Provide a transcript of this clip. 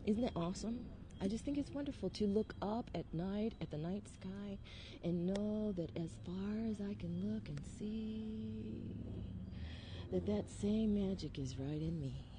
Isn't it awesome? I just think it's wonderful to look up at night, at the night sky, and know that as far as I can look and see, that same magic is right in me.